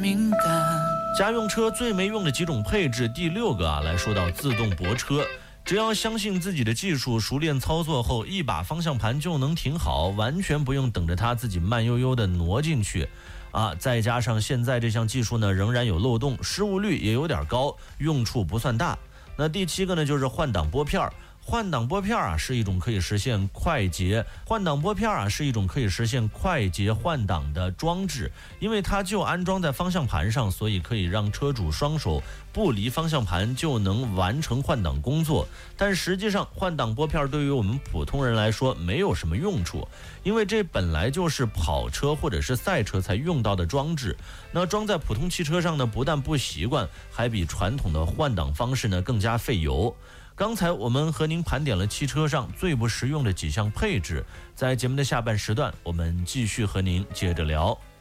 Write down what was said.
敏感。 家用车最没用的几种配置，第6个来说到自动泊车。只要相信自己的技术，熟练操作后，一把方向盘就能停好，完全不用等着它自己慢悠悠的挪进去再加上现在这项技术呢仍然有漏洞，失误率也有点高，用处不算大。那第7个呢就是换挡拨片。换挡拨片是一种可以实现快捷换挡的装置，因为它就安装在方向盘上，所以可以让车主双手不离方向盘就能完成换挡工作。但实际上换挡拨片对于我们普通人来说没有什么用处，因为这本来就是跑车或者是赛车才用到的装置，那装在普通汽车上呢，不但不习惯，还比传统的换挡方式呢更加费油。刚才我们和您盘点了汽车上最不实用的几项配置，在节目的下半时段，我们继续和您接着聊。